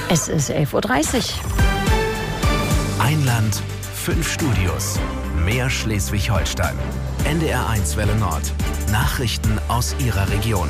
Es ist 11:30 Uhr. Ein Land, 5 Studios. Mehr Schleswig-Holstein. NDR1 Welle Nord. Nachrichten aus Ihrer Region.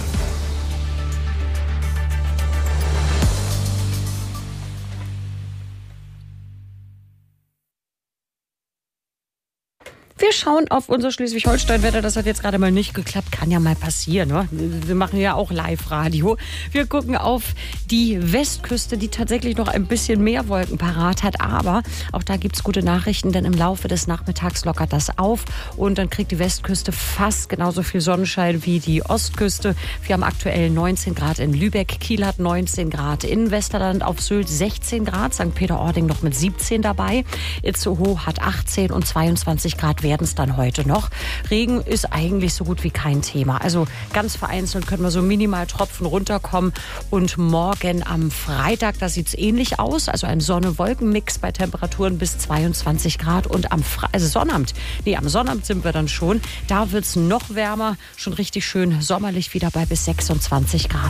Wir schauen auf unser Schleswig-Holstein-Wetter. Das hat jetzt gerade mal nicht geklappt. Kann ja mal passieren, ne? Wir machen ja auch Live-Radio. Wir gucken auf die Westküste, die tatsächlich noch ein bisschen mehr Wolken parat hat. Aber auch da gibt es gute Nachrichten, denn im Laufe des Nachmittags lockert das auf. Und dann kriegt die Westküste fast genauso viel Sonnenschein wie die Ostküste. Wir haben aktuell 19 Grad in Lübeck. Kiel hat 19 Grad. In Westerland auf Sylt 16 Grad. St. Peter-Ording noch mit 17 dabei. Itzehoe hat 18 und 22 Grad werden es dann heute noch. Regen ist eigentlich so gut wie kein Thema. Also ganz vereinzelt können wir so minimal Tropfen runterkommen. Und morgen am Freitag, da sieht es ähnlich aus. Also ein Sonne-Wolken-Mix bei Temperaturen bis 22 Grad. Und am Sonnabend sind wir dann schon. Da wird es noch wärmer. Schon richtig schön sommerlich wieder bei bis 26 Grad.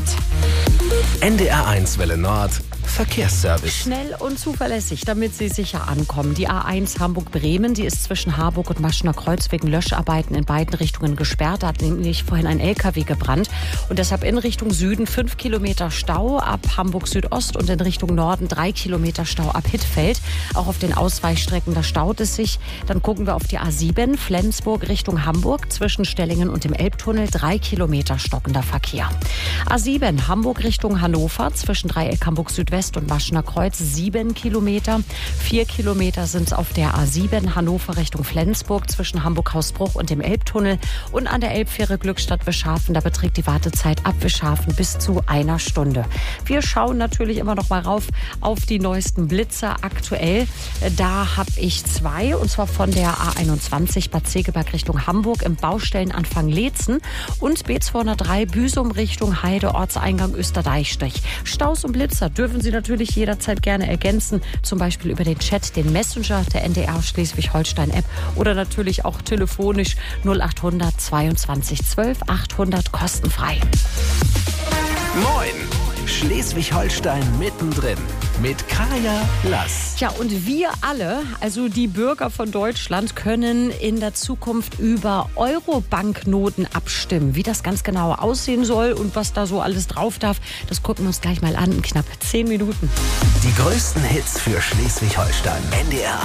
NDR1 Welle Nord. Verkehrsservice. Schnell und zuverlässig, damit Sie sicher ankommen. Die A1 Hamburg-Bremen, die ist zwischen Harburg und Maschener Kreuz wegen Löscharbeiten in beiden Richtungen gesperrt. Da hat nämlich vorhin ein LKW gebrannt. Und deshalb in Richtung Süden 5 Kilometer Stau ab Hamburg Südost und in Richtung Norden 3 Kilometer Stau ab Hittfeld. Auch auf den Ausweichstrecken, da staut es sich. Dann gucken wir auf die A7 Flensburg Richtung Hamburg zwischen Stellingen und dem Elbtunnel 3 Kilometer stockender Verkehr. A7 Hamburg Richtung Hannover zwischen Dreieck Hamburg Südwest und Maschener Kreuz 7 Kilometer. 4 Kilometer sind es auf der A7 Hannover Richtung Flensburg zwischen Hamburg-Hausbruch und dem Elbtunnel. Und an der Elbfähre Glückstadt-Wischhafen, da beträgt die Wartezeit ab Wischhafen bis zu 1 Stunde. Wir schauen natürlich immer noch mal rauf auf die neuesten Blitzer aktuell. Da habe ich 2, und zwar von der A21 Bad Segeberg Richtung Hamburg im Baustellenanfang Leetzen und B203 Büsum Richtung Heide, Ortseingang Österdeichstich. Staus und Blitzer dürfen Sie natürlich jederzeit gerne ergänzen, zum Beispiel über den Chat, den Messenger der NDR Schleswig-Holstein-App oder natürlich auch telefonisch 0800 22 12 800 kostenfrei. Moin! Schleswig-Holstein mittendrin mit Kaya Lass. Ja, und wir alle, also die Bürger von Deutschland, können in der Zukunft über Euro-Banknoten abstimmen. Wie das ganz genau aussehen soll und was da so alles drauf darf, das gucken wir uns gleich mal an in knapp 10 Minuten. Die größten Hits für Schleswig-Holstein. NDR